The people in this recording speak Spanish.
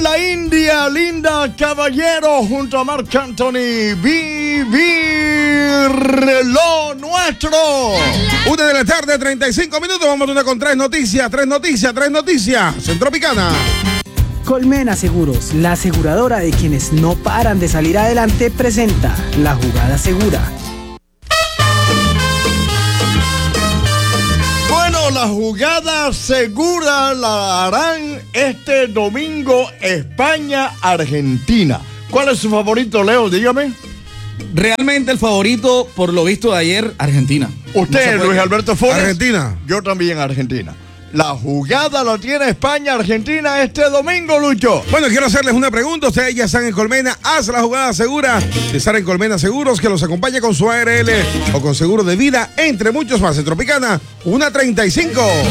La India, Linda Caballero, junto a Marc Anthony, vivir lo nuestro. 1 de la tarde, 35 minutos, vamos a una con tres noticias, Centropicana. Colmena Seguros, la aseguradora de quienes no paran de salir adelante, presenta La Jugada Segura. Bueno, la jugada segura la harán este domingo España-Argentina. ¿Cuál es su favorito, Leo? Dígame. Realmente el favorito, por lo visto de ayer, Argentina. Usted, No Luis Alberto Flores. Argentina. Yo también, Argentina. La jugada la tiene España-Argentina este domingo, Lucho. Bueno, quiero hacerles una pregunta. Ustedes ya están en Colmena. Haz la jugada segura de estar en Colmena Seguros, que los acompañe con su ARL o con seguro de vida, entre muchos más. En Tropicana, 1:35.